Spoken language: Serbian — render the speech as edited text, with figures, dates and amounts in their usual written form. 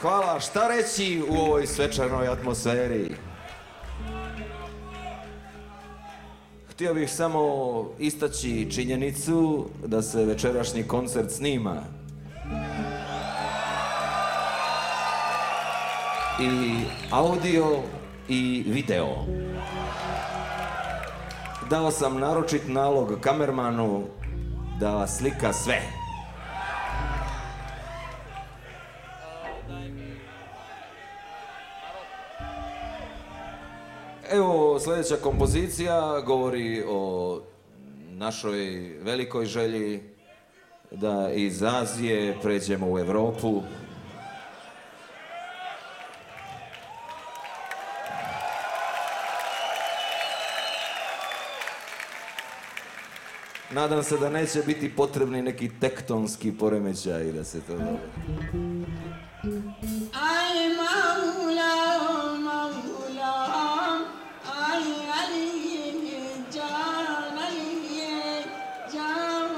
hvala. Šta reći u ovoj svečanoj atmosferi? Htio bih samo istaći činjenicu da se večerašnji koncert snima. I audio i video. Dao sam naročit nalog kamermanu da slika sve. Evo, sljedeća kompozicija govori o našoj velikoj želji da iz Azije pređemo u Europu. Nadam se da neće biti potrebni neki tektonski poremećaj da se to dogodi.